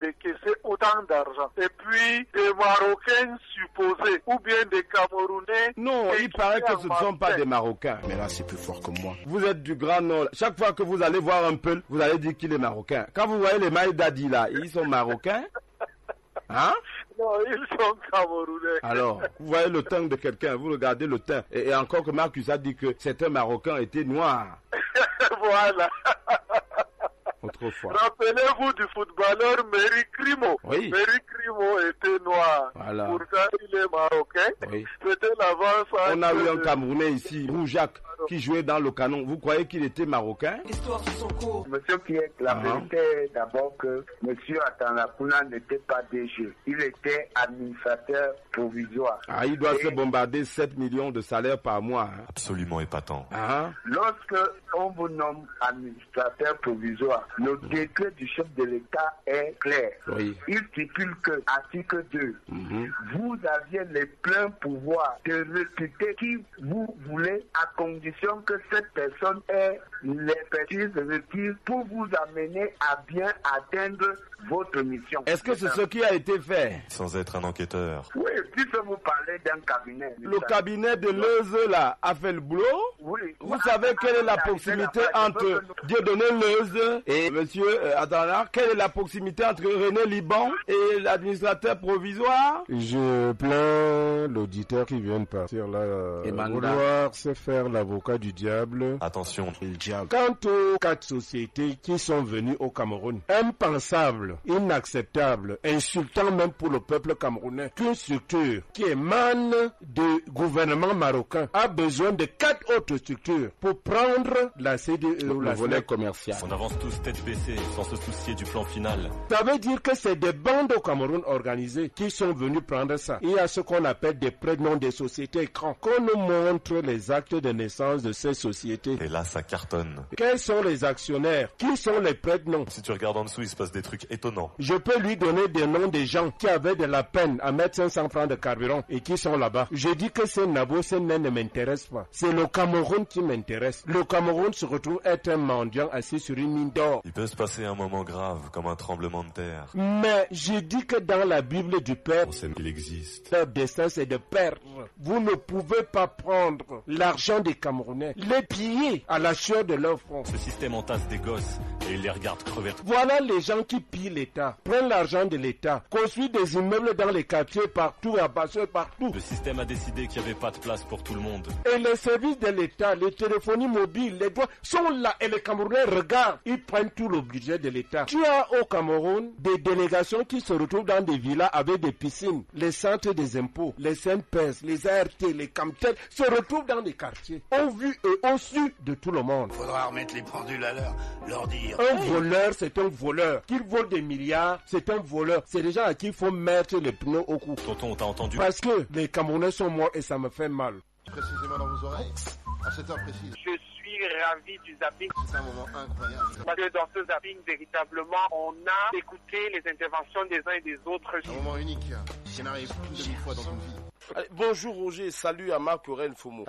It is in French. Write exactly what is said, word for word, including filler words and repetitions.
décaisser autant d'argent. Et puis, des Marocains supposés, ou bien des Camerounais... Non, il paraît que ce ne sont pas des Marocains. Mais là, c'est plus fort que moi. Vous êtes du Grand Nord. Chaque fois que vous allez voir un Peul, vous allez dire qu'il est marocain. Quand vous voyez les Maïdadi là, ils sont marocains. Hein? Non, ils sont Camerounais. Alors, vous voyez le teint de quelqu'un, vous regardez le teint. Et, et encore que Marcus a dit que certains Marocains étaient noirs. Voilà. Autrefois. Rappelez-vous du footballeur Meri Crimo. Oui. Meri Crimo était noir. Voilà. Pourtant, il est marocain. Oui. C'était l'avance. On a eu un Camerounais ici, Roujac, qui jouait dans le canon. Vous croyez qu'il était marocain? L'histoire sur son cours. Monsieur Pierre, la uh-huh. vérité est d'abord que Monsieur Atanapuna n'était pas D G. Il était administrateur provisoire. Ah, il doit et se bombarder sept millions de salaires par mois. Hein. Absolument épatant. Ah. Lorsque on vous nomme administrateur provisoire, le décret du chef de l'État est clair. Oui. Il stipule que, article deux, Mm-hmm. vous aviez les pleins pouvoirs de recruter qui vous voulez à condition que cette personne ait l'expertise requise pour vous amener à bien atteindre votre mission. Est-ce que c'est ce qui a été fait? Sans être un enquêteur. Oui, puisque vous parlez d'un cabinet. Le cabinet de Leuze là a fait le boulot? Oui. Vous savez quelle est la proximité entre Dieudonné Leuze et monsieur euh, Adana? Quelle est la proximité entre René Liban et l'administrateur provisoire? Je plains l'auditeur qui vient de partir là, euh, vouloir se faire l'avocat du diable. Attention. Le diable. Quant aux quatre sociétés qui sont venues au Cameroun, impensable, inacceptable, insultant même pour le peuple camerounais, qu'une structure qui émane du gouvernement marocain a besoin de quatre autres structures pour prendre la C D E ou la volet commercial. On avance tous tête baissée sans se soucier du plan final. Ça veut dire que c'est des bandes au Cameroun organisées qui sont venues prendre ça. Il y a ce qu'on appelle des prénoms des sociétés écrans. Qu'on nous montre les actes de naissance de ces sociétés. Et là, ça cartonne. Quels sont les actionnaires? Qui sont les prénoms? Si tu regardes en dessous, il se passe des trucs étonnants. Je peux lui donner des noms des gens qui avaient de la peine à mettre cinq cents francs de carburant et qui sont là-bas. Je dis que ces nabos, ces nains ne m'intéressent pas. C'est le Cameroun qui m'intéresse. Le Cameroun se retrouve être un mendiant assis sur une mine d'or. Il peut se passer un moment grave, comme un tremblement de terre. Mais je dis que dans la Bible du Père, on sait qu'il existe. Leur destin, c'est de perdre. Vous ne pouvez pas prendre l'argent des Camerounais, les piller à la sueur de leur front. Ce système entasse des gosses et il les regarde crever. Voilà les gens qui pillent l'État, prennent l'argent de l'État, construisent des immeubles dans les quartiers partout, à Basse partout. Le système a décidé qu'il n'y avait pas de place pour tout le monde. Et les services de l'État, les téléphonies mobiles, les droits sont là et les Camerounais regardent. Ils prennent tout le budget de l'État. Tu as au Cameroun des délégations qui se retrouvent dans des villas avec des piscines. Les centres des impôts, les C N P S, les A R T, les Camtel se retrouvent dans des quartiers. Au vu et au su de tout le monde. Faudra remettre les pendules à l'heure, leur dire. Un voleur, c'est un voleur. Qu'il vole des milliards, c'est un voleur. C'est des gens à qui il faut mettre les pneus au cou. Tonton, t'as entendu? Parce que les Camerounais sont morts et ça me fait mal. Précisément dans vos oreilles, à cette heure précise. Je suis ravi du zapping. C'est un moment incroyable. Parce que dans ce zapping, véritablement, on a écouté les interventions des uns et des autres. Un moment unique, qui n'arrive qu'une demi-fois dans une vie. Allez, bonjour Roger, salut à Marc Aurel Fomo.